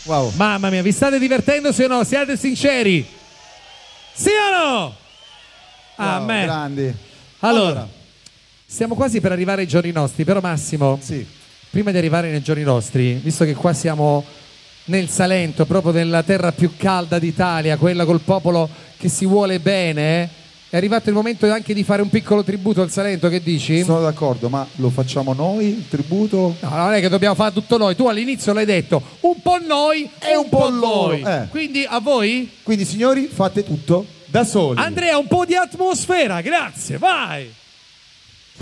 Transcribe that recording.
Wow. Mamma mia, vi state divertendo sì o no? Siate sinceri? Sì o no? Wow, me. grandi. Allora, stiamo quasi per arrivare ai giorni nostri, però Massimo, sì. Prima di arrivare nei giorni nostri, visto che qua siamo nel Salento, proprio nella terra più calda d'Italia, quella col popolo che si vuole bene, è arrivato il momento anche di fare un piccolo tributo al Salento, che dici? Sono d'accordo, ma lo facciamo noi il tributo? No, non è che dobbiamo fare tutto noi, tu all'inizio l'hai detto, un po' noi e un po' loro. voi. Quindi a voi? Quindi signori, fate tutto da soli. Andrea, un po' di atmosfera, grazie, vai!